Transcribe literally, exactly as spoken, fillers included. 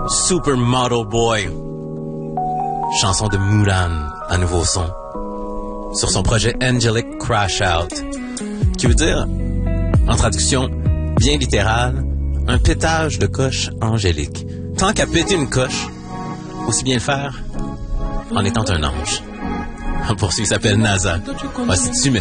Supermodel Boy. Chanson de Mulan, à nouveau son. Sur son projet Angelic Crash Out. Qui veut dire, en traduction bien littérale, un pétage de coche angélique. Tant qu'à péter une coche, aussi bien le faire en étant un ange. Un poursuivi s'appelle NASA. Voici tu